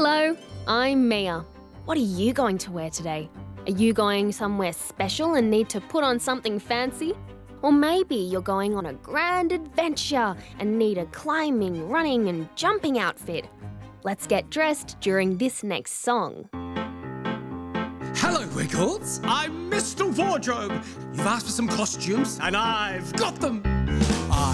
Hello, I'm Mia. What are you going to wear today? Are you going somewhere special and need to put on something fancy? Or maybe you're going on a grand adventure and need a climbing, running and jumping outfit. Let's get dressed during this next song. Hello, Wiggles. I'm Mr. Wardrobe. You've asked for some costumes, and I've got them.